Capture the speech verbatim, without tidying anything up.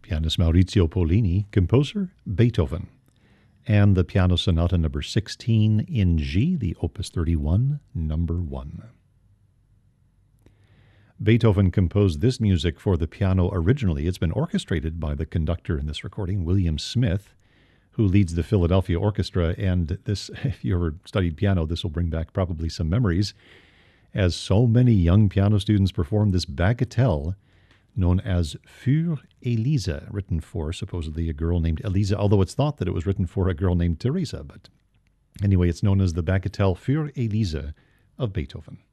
pianist Maurizio Pollini, composer Beethoven, and the Piano Sonata number sixteen in G, the Opus thirty-one, number one. Beethoven composed this music for the piano originally. It's been orchestrated by the conductor in this recording, William Smith, who leads the Philadelphia Orchestra. And this, if you ever studied piano, this will bring back probably some memories, as so many young piano students performed this bagatelle known as Für Elise, written for supposedly a girl named Elisa, although it's thought that it was written for a girl named Teresa. But anyway, it's known as the bagatelle Für Elise of Beethoven.